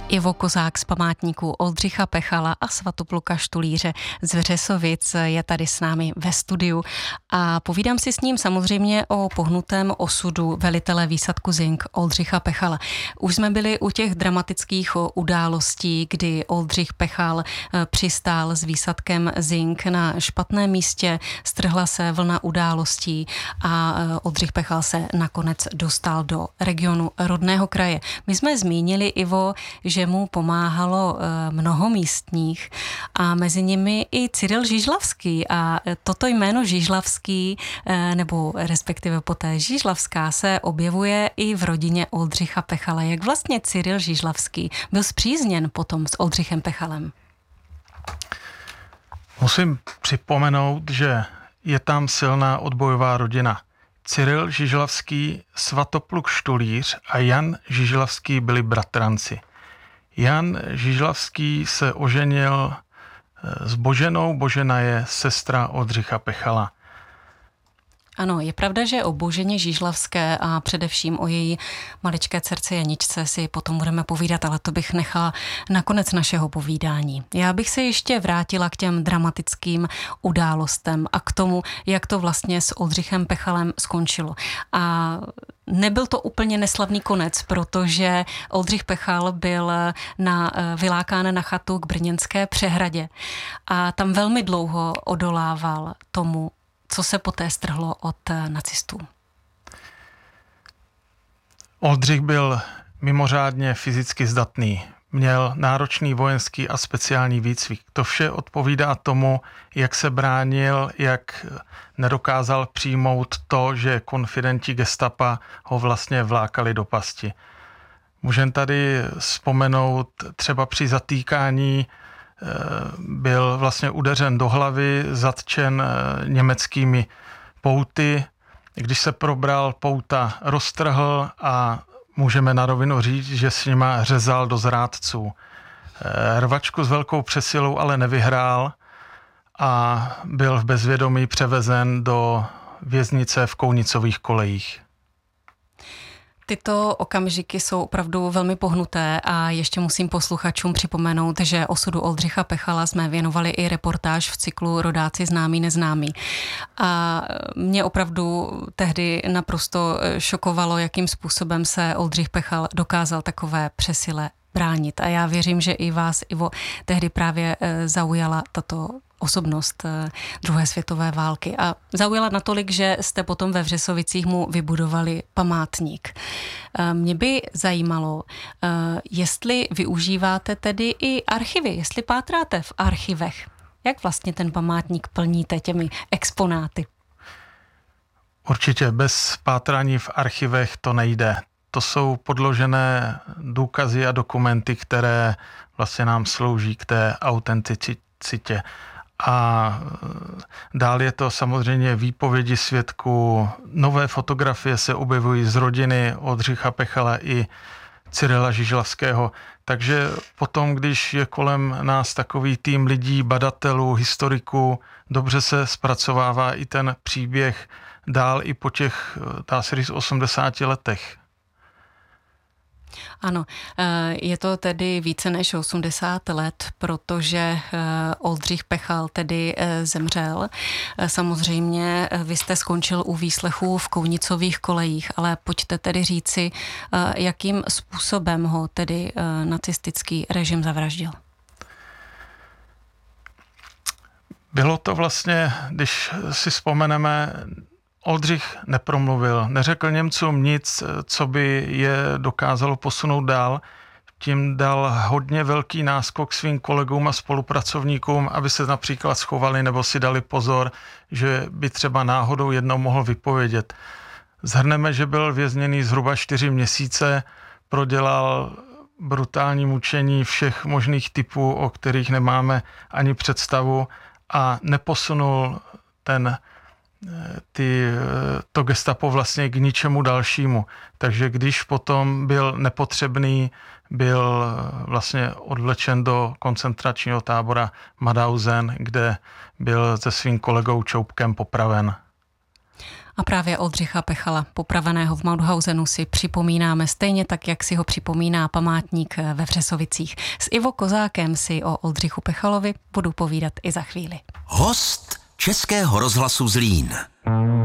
Ivo Kozák z památníku Oldřicha Pechala a Svatopluka Štulíře z Vřesovic je tady s námi ve studiu a povídám si s ním samozřejmě o pohnutém osudu velitele výsadku Zing Oldřicha Pechala. Už jsme byli u těch dramatických událostí, kdy Oldřich Pechal přistál s výsadkem Zing na špatném místě, strhla se vlna událostí a Oldřich Pechal se nakonec dostal do regionu rodného kraje. My jsme zmínili, Ivo, že mu pomáhalo mnoho místních a mezi nimi i Cyril Žižlavský a toto jméno Žižlavský, nebo respektive poté Žižlavská, se objevuje i v rodině Oldřicha Pechala. Jak vlastně Cyril Žižlavský byl spřízněn potom s Oldřichem Pechalem? Musím připomenout, že je tam silná odbojová rodina. Cyril Žižlavský, Svatopluk Štulíř a Jan Žižlavský byli bratranci. Jan Žižlavský se oženil s Boženou. Božena je sestra Oldřicha Pechala. Ano, je pravda, že o Boženě Žižlavské a především o její maličké dcerce Janičce si potom budeme povídat, ale to bych nechala na konec našeho povídání. Já bych se ještě vrátila k těm dramatickým událostem a k tomu, jak to vlastně s Oldřichem Pechalem skončilo. A nebyl to úplně neslavný konec, protože Oldřich Pechal byl vylákán na chatu k brněnské přehradě a tam velmi dlouho odolával tomu, co se poté strhlo od nacistů. Oldřich byl mimořádně fyzicky zdatný. Měl náročný vojenský a speciální výcvik. To vše odpovídá tomu, jak se bránil, jak nedokázal přijmout to, že konfidenti gestapa ho vlastně vlákali do pasti. Můžeme tady vzpomenout třeba při zatýkání byl vlastně udeřen do hlavy, zatčen německými pouty. Když se probral, pouta roztrhl a můžeme na rovinu říct, že s nima řezal do zrádců. Rvačku s velkou přesilou ale nevyhrál a byl v bezvědomí převezen do věznice v Kounicových kolejích. Tyto okamžiky jsou opravdu velmi pohnuté a ještě musím posluchačům připomenout, že osudu Oldřicha Pechala jsme věnovali i reportáž v cyklu Rodáci známí neznámí. A mě opravdu tehdy naprosto šokovalo, jakým způsobem se Oldřich Pechal dokázal takové přesile bránit. A já věřím, že i vás, Ivo, tehdy právě zaujala tato osobnost druhé světové války. A zaujala natolik, že jste potom ve Vřesovicích mu vybudovali památník. Mě by zajímalo, jestli využíváte tedy i archivy, jestli pátráte v archivech. Jak vlastně ten památník plníte těmi exponáty? Určitě bez pátrání v archivech to nejde. To jsou podložené důkazy a dokumenty, které vlastně nám slouží k té autenticitě. A dál je to samozřejmě výpovědi svědků. Nové fotografie se objevují z rodiny Oldřicha Pechala i Cyrila Žižlavského. Takže potom, když je kolem nás takový tým lidí, badatelů, historiků, dobře se zpracovává i ten příběh dál i po těch, dá se říct, 80 letech. Ano, je to tedy více než 80 let, protože Oldřich Pechal tedy zemřel. Samozřejmě vy jste skončil u výslechů v Kounicových kolejích, ale pojďte tedy říci, jakým způsobem ho tedy nacistický režim zavraždil. Bylo to vlastně, když si vzpomeneme, Oldřich nepromluvil, neřekl Němcům nic, co by je dokázalo posunout dál. Tím dal hodně velký náskok svým kolegům a spolupracovníkům, aby se například schovali nebo si dali pozor, že by třeba náhodou jednou mohl vypovědět. Zhrneme, že byl vězněný zhruba 4 měsíce, prodělal brutální mučení všech možných typů, o kterých nemáme ani představu a neposunul to gestapo vlastně k ničemu dalšímu. Takže když potom byl nepotřebný, byl vlastně odvlečen do koncentračního tábora Mauthausen, kde byl se svým kolegou Čoupkem popraven. A právě Oldřicha Pechala, popraveného v Mauthausenu, si připomínáme stejně tak, jak si ho připomíná památník ve Vřesovicích. S Ivo Kozákem si o Oldřichu Pechalovi budu povídat i za chvíli. Host Českého rozhlasu Zlín.